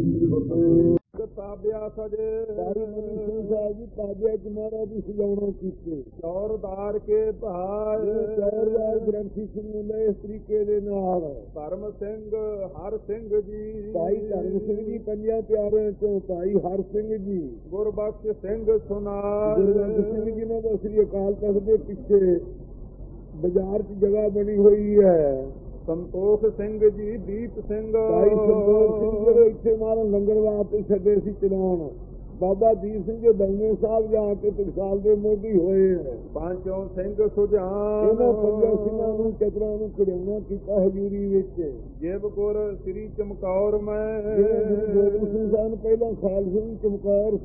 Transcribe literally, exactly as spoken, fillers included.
ਤਾਬਿਆ ਸਜੇ ਭਾਈ ਮਨੀ ਸਿੰਘ ਸਾਹਿਬ ਜੀ ਤਾਬਿਆ ਚ ਮਹਾਰਾਜ ਦੀ ਸਜਾਉਣਾ ਕੀਤੇ। ਚੌਰਦਾਰ ਕੇ ਭਾਏ ਚੌਰਦਾਰ ਗ੍ਰੰਥੀ ਸਿੰਘ ਨੇ ਇਸ ਤਰੀਕੇ ਦੇ ਨਾਲ ਧਰਮ ਸਿੰਘ ਹਰ ਸਿੰਘ ਜੀ ਭਾਈ ਧਰਮ ਸਿੰਘ ਜੀ ਪੰਜਾਂ ਪਿਆਰਿਆਂ ਚੋਂ ਭਾਈ ਹਰ ਸਿੰਘ ਜੀ ਗੁਰਬਖਸ਼ ਸਿੰਘ ਸੁਨਾਰ ਗੁਰਬਖਸ਼ ਸਿੰਘ ਜੀ ਨੇ ਸ੍ਰੀ ਅਕਾਲ ਤਖਤ ਦੇ ਪਿੱਛੇ ਬਾਜ਼ਾਰ ਚ ਜਗ੍ਹਾ ਬਣੀ ਹੋਈ ਹੈ। ਸੰਤੋਖ ਸਿੰਘ ਜੀ ਦੀਪ ਸਿੰਘ ਭਾਈ ਸੰਤੋਖ ਸਿੰਘ ਜਿਹੜੇ ਇੱਥੇ ਮਾਰਨ ਲੰਗਰ ਵਾਸਤੇ ਛੱਡੇ ਸੀ ਚਲਾਉਣ। ਬਾਬਾ ਦੀਪ ਸਿੰਘ ਜੀ ਦੌਨੇ ਸਾਹਿਬ ਜਾ ਕੇ ਟਕਸਾਲ ਦੇ ਮੋਢੀ ਹੋਏ ਹੈ। ਪੰਚੋਂ ਸਿੰਘ ਸੁਜਾਨ ਇਹਨਾਂ ਪੰਜਾਂ ਸਿੰਘਾਂ ਨੂੰ ਚਤਰਾਂ ਨੂੰ ਖੜਿਆਉਣਾ ਕੀਤਾ ਹਜ਼ੂਰੀ ਵਿੱਚ। ਜਿਵ ਗੁਰ ਸ੍ਰੀ ਚਮਕੌਰ ਮੈਂ ਗੁਰੂ ਗੋਬਿੰਦ ਸਿੰਘ ਸਾਹਿਬ ਪਹਿਲਾਂ ਖਾਲਸੇ ਨੂੰ ਚਮਕੌਰ